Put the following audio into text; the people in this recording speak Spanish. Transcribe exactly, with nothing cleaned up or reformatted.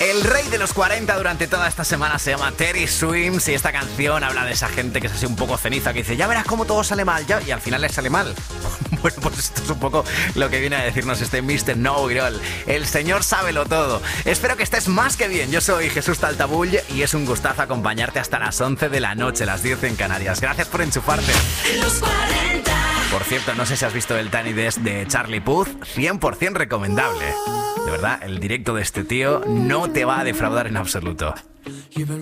El rey de los cuarenta durante toda esta semana se llama Teddy Swims y esta canción habla de esa gente que es así un poco ceniza, que dice, ya verás cómo todo sale mal, ya, y al final le sale mal. Bueno, pues esto es un poco lo que viene a decirnos este mister Know It All. El señor sábelo todo. Espero que estés más que bien. Yo soy Jesús Taltabull y es un gustazo acompañarte hasta las once de la noche, las diez en Canarias. Gracias por enchufarte. Los cuarenta. Por cierto, no sé si has visto el Tiny Desk de Charlie Puth, cien por ciento recomendable. De verdad, el directo de este tío no te va a defraudar en absoluto.